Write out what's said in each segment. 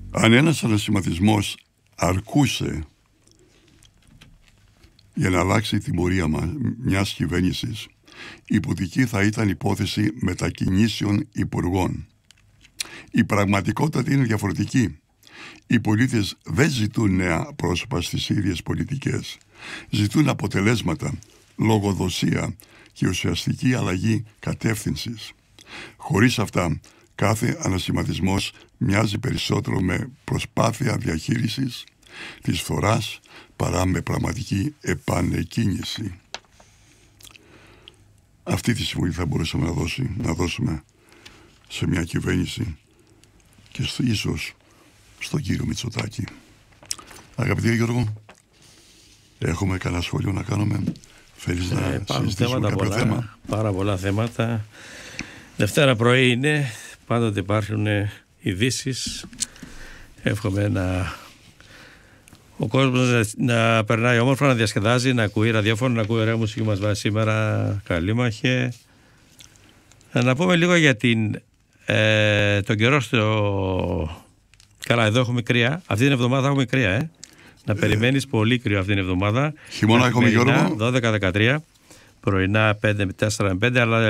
Αν ένας ανασχηματισμός αρκούσε για να αλλάξει την πορεία μιας κυβέρνησης, υποτική θα ήταν υπόθεση μετακινήσεων υπουργών. Η πραγματικότητα είναι διαφορετική. Οι πολίτες δεν ζητούν νέα πρόσωπα στις ίδιες πολιτικές. Ζητούν αποτελέσματα, λογοδοσία και ουσιαστική αλλαγή κατεύθυνσης. Χωρίς αυτά, κάθε ανασχηματισμός μοιάζει περισσότερο με προσπάθεια διαχείρισης της φθοράς παρά με πραγματική επανεκκίνηση. Αυτή τη συμβουλή θα μπορούσαμε να δώσουμε σε μια κυβέρνηση και ίσως στον κύριο Μητσοτάκη. Αγαπητέ Γιώργο, έχουμε κανένα σχόλιο να κάνουμε? Θέλεις να συζητήσουμε κάποιο θέμα? Πάρα πολλά θέματα. Δευτέρα πρωί είναι, πάντοτε υπάρχουν ειδήσεις. Εύχομαι ο κόσμος να περνάει όμορφα, να διασκεδάζει, να ακούει ραδιόφωνο, να ακούει ωραία μουσική μας βάζει σήμερα. Καλήμαχε. Να πούμε λίγο για τον καιρό Καλά, εδώ έχουμε κρύα. Αυτή την εβδομάδα έχουμε κρύα, Να περιμένεις πολύ κρύο αυτή την εβδομάδα. Χειμώνα έχουμε, Γιώργο? 12-13. Πρωινά 4-5, αλλά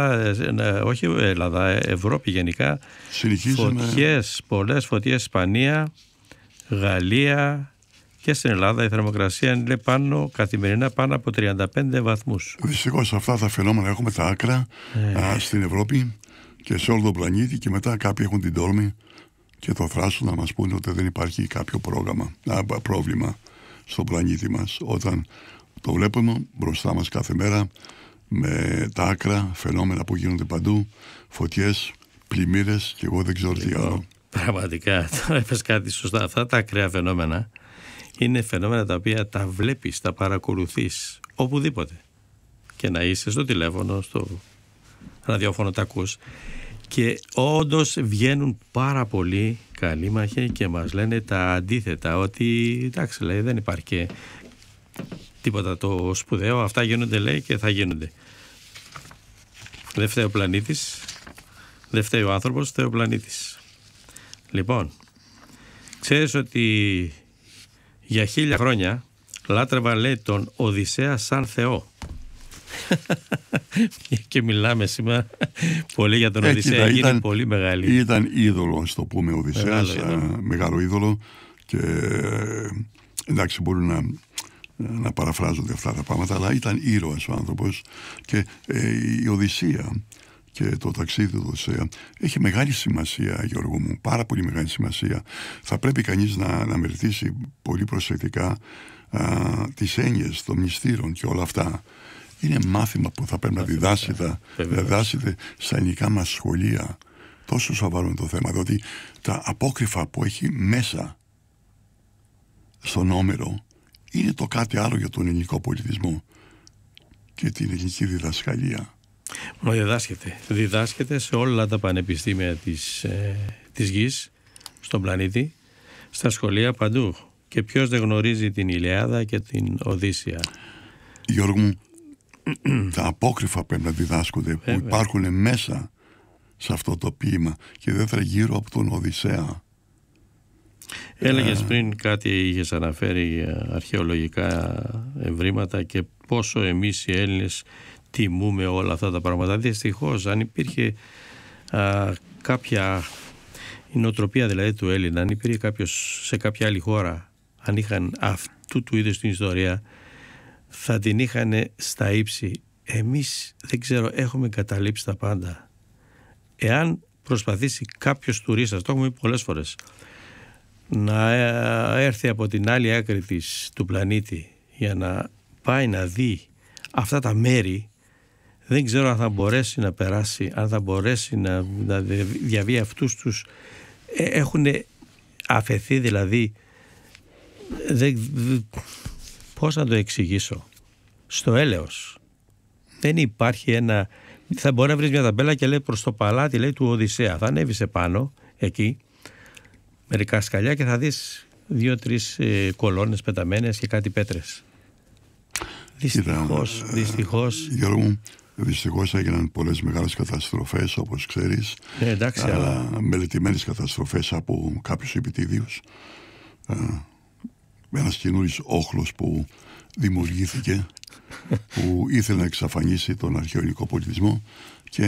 Ευρώπη γενικά. Συνεχίζουμε. Φωτιές, πολλές φωτιές, Ισπανία, Γαλλία και στην Ελλάδα η θερμοκρασία είναι καθημερινά πάνω από 35 βαθμούς. Δυστυχώς αυτά τα φαινόμενα έχουμε τα άκρα στην Ευρώπη και σε όλο τον πλανήτη, και μετά κάποιοι έχουν την τόλμη και το θράσος να μας πούνε ότι δεν υπάρχει κάποιο πρόβλημα στον πλανήτη μας, όταν το βλέπουμε μπροστά μας κάθε μέρα με τα άκρα φαινόμενα που γίνονται παντού, φωτιές, πλημμύρες και εγώ δεν ξέρω τι άλλο. Πραγματικά, τώρα είπες κάτι σωστά. Αυτά τα ακραία φαινόμενα είναι φαινόμενα τα οποία τα βλέπεις, τα παρακολουθείς οπουδήποτε. Και να είσαι στο τηλέφωνο, στο ραδιόφωνο, τα ακούς. Και όντως βγαίνουν πάρα πολλοί καλήμαχοι και μας λένε τα αντίθετα, ότι εντάξει, λέει, δεν υπάρχει και τίποτα το σπουδαίο, αυτά γίνονται, λέει, και θα γίνονται. Δεν φταίει ο πλανήτης, δεν φταίει ο άνθρωπος, φταίει ο πλανήτης. Λοιπόν, ξέρεις ότι για 1000 χρόνια λάτρευα, λέει, τον Οδυσσέα σαν Θεό. Και μιλάμε σήμερα πολύ για τον Οδυσσέα. Έγινε πολύ μεγάλη. Ήταν είδωλο, στο πούμε, ο Οδυσσέας, μεγάλο είδωλο, και εντάξει, μπορούν να παραφράζονται αυτά τα πράγματα, αλλά ήταν ήρωας ο άνθρωπος, και η Οδυσσία και το ταξίδι του Οδυσσέα έχει μεγάλη σημασία, Γιώργο μου, πάρα πολύ μεγάλη σημασία. Θα πρέπει κανείς να μελετήσει πολύ προσεκτικά τις έννοιες των μυστήρων και όλα αυτά. Είναι μάθημα που θα πρέπει να διδάσκεται στα ελληνικά μας σχολεία. Τόσο σοβαρό είναι το θέμα, διότι τα απόκριφα που έχει μέσα στον Όμηρο είναι το κάτι άλλο για τον ελληνικό πολιτισμό και την ελληνική διδασκαλία. Μα διδάσκεται σε όλα τα πανεπιστήμια της γης, στον πλανήτη, στα σχολεία, παντού. Και ποιος δεν γνωρίζει την Ιλιάδα και την Οδύσσεια? Γιώργο μου, τα απόκριφα πρέπει να διδάσκονται, που υπάρχουν μέσα σε αυτό το ποίημα, και δεύτερα γύρω από τον Οδυσσέα. Έλεγες πριν κάτι, είχες αναφέρει αρχαιολογικά ευρήματα και πόσο εμείς οι Έλληνες τιμούμε όλα αυτά τα πράγματα. Δυστυχώς, αν υπήρχε κάποια η νοοτροπία δηλαδή του Έλληνα, αν υπήρχε κάποιος σε κάποια άλλη χώρα, αν είχαν αυτού του είδους την ιστορία, θα την είχαν στα ύψη. Εμείς, δεν ξέρω, έχουμε καταλήψει τα πάντα. Εάν προσπαθήσει κάποιος τουρίστας, το έχουμε πει πολλές φορές, να έρθει από την άλλη άκρη του πλανήτη για να πάει να δει αυτά τα μέρη, δεν ξέρω αν θα μπορέσει να περάσει, αν θα μπορέσει να διαβεί αυτούς τους. Έχουν αφαιθεί, δηλαδή, πώς να το εξηγήσω, στο έλεος. Δεν υπάρχει ένα. Θα μπορεί να βρεις μια ταμπέλα και λέει προς το παλάτι, λέει, του Οδυσσέα. Θα ανέβεις επάνω εκεί μερικά σκαλιά και θα δεις 2-3 κολόνες πεταμένες και κάτι πέτρες. Δυστυχώς. Γιώργο μου, Δυστυχώς έγιναν πολλές μεγάλες καταστροφές, όπως ξέρεις. Εντάξει, αλλά... Μελετημένες καταστροφές από κάποιους επιτίδιους. Ένας καινούριος όχλος που δημιουργήθηκε, που ήθελε να εξαφανίσει τον αρχαιοελληνικό πολιτισμό